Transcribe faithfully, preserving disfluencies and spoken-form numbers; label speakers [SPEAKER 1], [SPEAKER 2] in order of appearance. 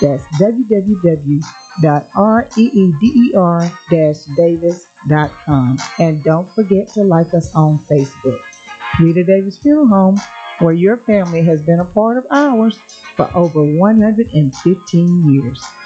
[SPEAKER 1] That's w w w dot reeder davis dot com. And don't forget to like us on Facebook. Rita Davis Funeral Home, where your family has been a part of ours for over one hundred fifteen years.